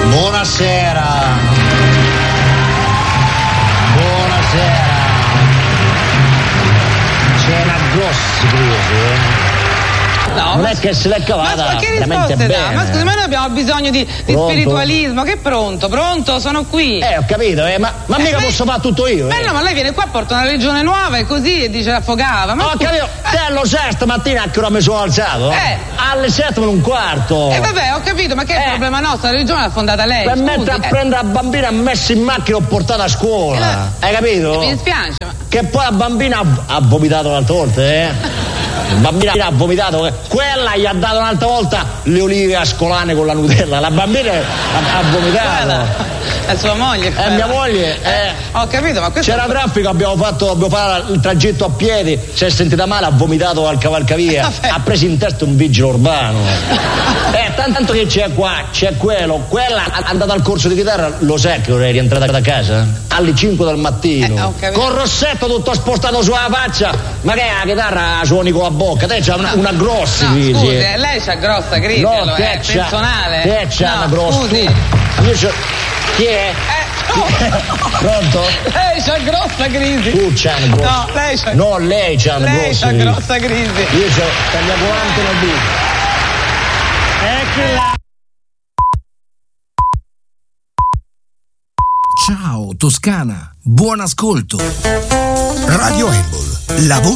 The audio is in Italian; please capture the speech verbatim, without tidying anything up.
Buonasera. Buonasera. C'è una grossa crisi, eh? No, non ma, è che se l'è cavata ma che veramente risposte dà? bene. Ma scusi, ma noi abbiamo bisogno di, di spiritualismo. Che pronto? Pronto? Sono qui. Eh, ho capito, eh, ma, ma eh, mica lei... posso fare tutto io. Ma eh. no, ma lei viene qua, porta una religione nuova e così e dice affogava. Ma ho scusi... capito, te lo sai stamattina a che ora mi sono alzato? Eh. Alle sette meno un quarto. Eh vabbè, ho capito, ma che è il eh. problema nostro? La religione l'ha fondata lei. Per scusi, mettere a eh. prendere la bambina, ha messo in macchina e ho portato a scuola. Eh, Hai capito? Mi dispiace, ma... Che poi la bambina ha, ha vomitato un'altra volta, eh? La bambina ha vomitato, quella gli ha dato un'altra volta le olive ascolane con la Nutella. La bambina ha, ha vomitato. Guarda, è sua moglie. È mia moglie. Eh. Ho capito, ma questo. C'era è... traffico, abbiamo fatto, abbiamo fatto il tragitto a piedi. Si è sentita male, ha vomitato al cavalcavia. Vabbè. Ha preso in testa un vigile urbano. eh, tanto che c'è qua, c'è quello. Quella è andata al corso di chitarra, lo sai che ora è rientrata da casa? Alle cinque del mattino. Eh, con Rossetto tutto spostato sulla faccia. Ma che è la chitarra suoni con la bocca? Te c'ha una, una grossa no, crisi. Scusi, eh, lei c'ha grossa crisi, no, allora, è c'ha, personale. Te c'ha no, una grossa. Scusi. Io c'ho... Chi è? Eh, no. Pronto? Lei c'ha grossa crisi. Tu c'ha una grossa. No, lei c'ha. No, lei c'ha una lei grossa c'ha crisi. grossa crisi. Io c'ho taglia quaranta nel dito. Eccola. Ciao Toscana, buon ascolto. Radio Embol, la voce